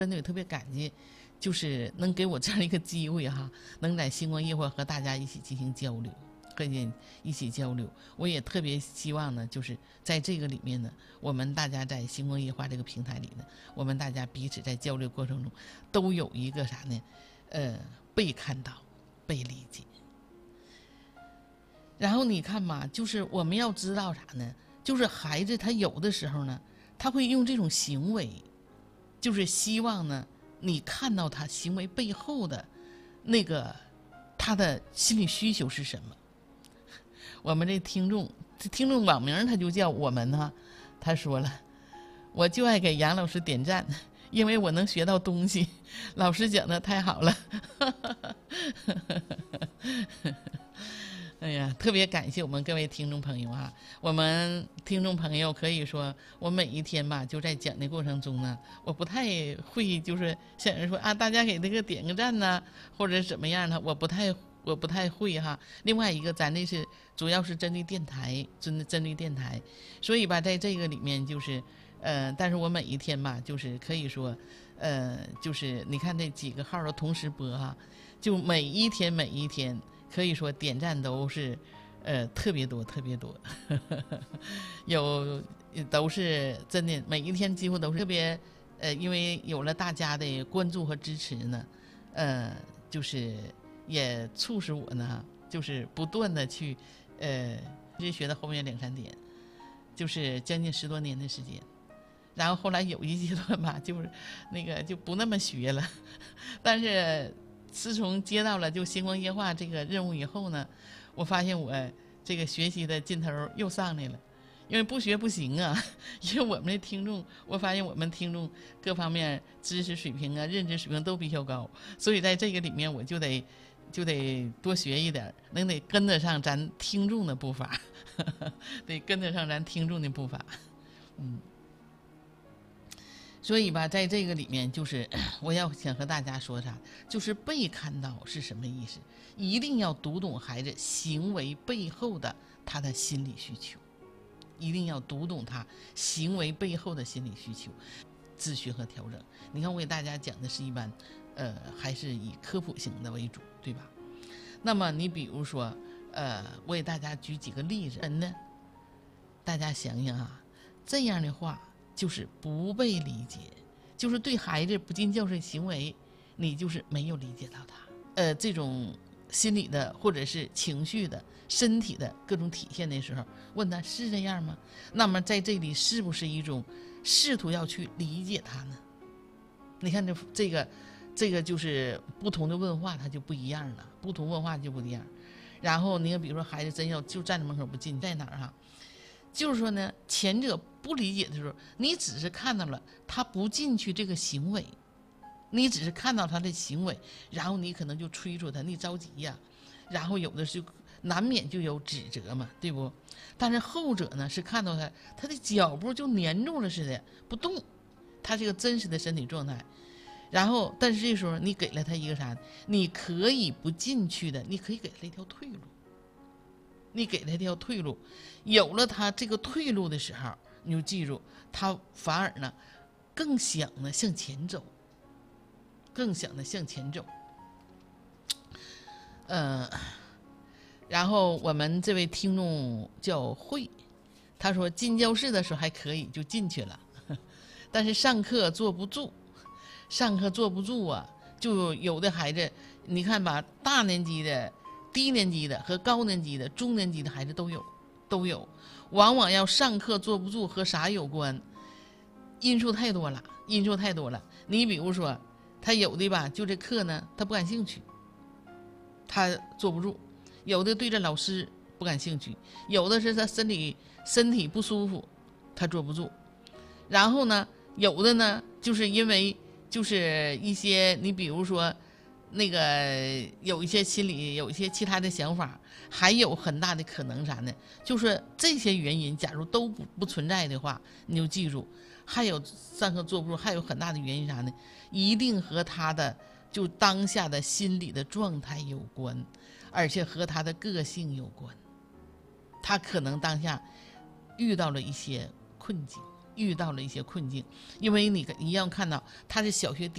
真的也特别感激，就是能给我这样一个机会哈，能在星光夜话和大家一起进行交流，和你一起交流。我也特别希望呢，就是在这个里面呢，我们大家在星光夜话这个平台里呢，我们大家彼此在交流过程中，都有一个啥呢？被看到，被理解。然后你看嘛，就是我们要知道啥呢？就是孩子他有的时候呢，他会用这种行为。就是希望呢，你看到他行为背后的那个他的心理需求是什么。我们这听众网名他就叫我们哈，他说了，我就爱给杨老师点赞，因为我能学到东西，老师讲的太好了。哎呀，特别感谢我们各位听众朋友啊！我们听众朋友可以说，我每一天吧，就在讲的过程中呢，我不太会，就是像人说啊，大家给这个点个赞呐，或者怎么样的，我不太会哈。另外一个，咱这是主要是针对电台，针对电台，所以吧，在这个里面就是，但是我每一天吧，就是可以说，就是你看这几个号都同时播哈，就每一天。可以说点赞都是，特别多，有都是真的，每一天几乎都是特别，因为有了大家的关注和支持呢，就是也促使我呢，就是不断的去，一直学到后面2-3点，就是将近10多年的时间，然后后来有一阶段吧，就是那个就不那么学了，但是。自从接到了就星光夜话这个任务以后呢，我发现我这个学习的劲头又上来了，因为不学不行啊。因为我们的听众，我发现我们听众各方面知识水平啊、认知水平都比较高，所以在这个里面我就得多学一点，得跟得上咱听众的步伐，得跟得上咱听众的步伐，所以吧，在这个里面，就是我想和大家说啥，就是被看到是什么意思？一定要读懂孩子行为背后的他的心理需求，一定要读懂他行为背后的心理需求，咨询和调整。你看，我给大家讲的是一般，还是以科普型的为主，对吧？那么你比如说，我给大家举几个例子，呢，大家想想啊，这样的话。就是不被理解，就是对孩子不进教室行为，你就是没有理解到他。这种心理的或者是情绪的、身体的各种体现的时候，问他是这样吗？那么在这里是不是一种试图要去理解他呢？你看这个就是不同的问话，它就不一样了，不同问话就不一样。然后你看，比如说孩子真要就站在门口不进，在哪儿哈？就是说呢，前者不理解的时候，你只是看到了他不进去这个行为，你只是看到他的行为，然后你可能就催促他，你着急呀，然后有的是难免就有指责嘛，对不？但是后者呢，是看到他的脚步就粘住了似的不动，他这个真实的身体状态。然后，但是这时候你给了他一个啥？你可以不进去的，你可以给他一条退路。你给他一条退路，有了他这个退路的时候，你就记住，他反而呢，更想呢向前走，更想呢向前走。然后我们这位听众叫慧，他说进教室的时候还可以就进去了，但是上课坐不住啊，就有的孩子，你看吧，大年级的。低年级的和高年级的、中年级的孩子都有，往往要上课坐不住和啥有关？因素太多了。你比如说，他有的吧，就这课呢，他不感兴趣，他坐不住；有的对着老师不感兴趣；有的是他身体不舒服，他坐不住。然后呢，有的呢，就是因为就是一些，你比如说。那个有一些心理，有一些其他的想法，还有很大的可能啥呢？就是这些原因，假如都不存在的话，你就记住，还有上课坐不住，还有很大的原因啥呢？一定和他的就当下的心理的状态有关，而且和他的个性有关。他可能当下遇到了一些困境，因为你要看到他是小学